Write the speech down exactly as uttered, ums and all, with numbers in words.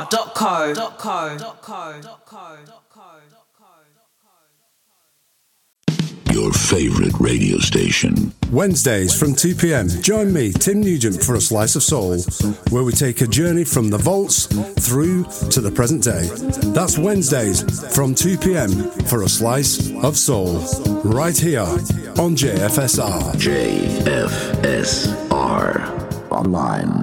r dot co dot co dot co dot co. Your favorite radio station. Wednesdays from two p.m. Join me, Tim Nugent, for a slice of soul, where we take a journey from the vaults through to the present day. That's Wednesdays from two p.m. for a slice of soul, right here on J F S R. J F S R Online.